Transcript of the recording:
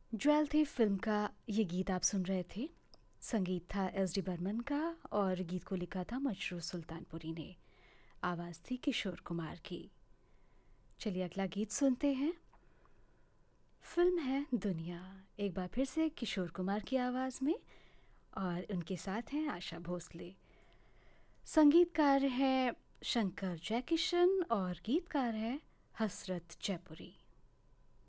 Jewel थे film का ये गीत आप सुन रहे थे। संगीत था एस डी बर्मन का और गीत को लिखा था मशरू सुल्तानपुरी ने। आवाज़ थी किशोर कुमार की। चलिए अगला गीत सुनते हैं। फिल्म है दुनिया, एक बार फिर से किशोर कुमार की आवाज़ में, और उनके साथ हैं आशा भोसले। संगीतकार हैं शंकर जयकिशन और गीतकार है हसरत जयपुरी।